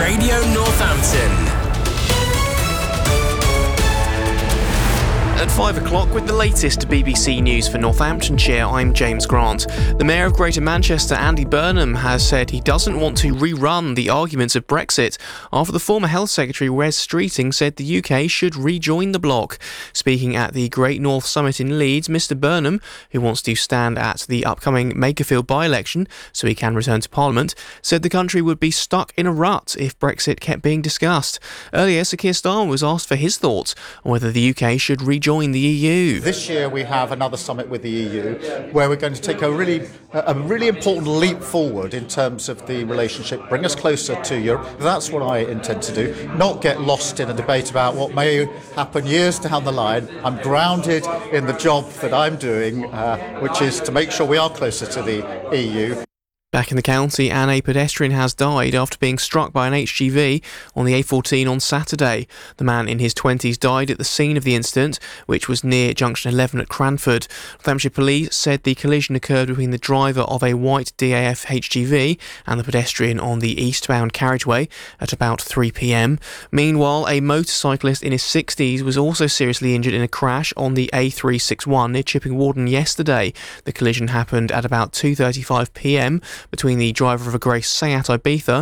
Radio Northampton. At 5 o'clock with the latest BBC News for Northamptonshire, I'm James Grant. The Mayor of Greater Manchester, Andy Burnham, has said he doesn't want to rerun the arguments of Brexit after the former Health Secretary Wes Streeting said the UK should rejoin the bloc. Speaking at the Great North Summit in Leeds, Mr Burnham, who wants to stand at the upcoming Makerfield by-election so he can return to Parliament, said the country would be stuck in a rut if Brexit kept being discussed. Earlier, Sir Keir Starmer was asked for his thoughts on whether the UK should rejoin the EU. This year we have another summit with the EU where we're going to take a really important leap forward in terms of the relationship, bring us closer to Europe. That's what I intend to do, not get lost in a debate about what may happen years down the line. I'm grounded in the job that I'm doing, which is to make sure we are closer to the EU. Back in the county, a pedestrian has died after being struck by an HGV on the A14 on Saturday. The man in his 20s died at the scene of the incident, which was near Junction 11 at Cranford. Northamptonshire Police said the collision occurred between the driver of a white DAF HGV and the pedestrian on the eastbound carriageway at about 3 p.m. Meanwhile, a motorcyclist in his 60s was also seriously injured in a crash on the A361 near Chipping Warden yesterday. The collision happened at about 2:35 p.m. between the driver of a grey Seat Ibiza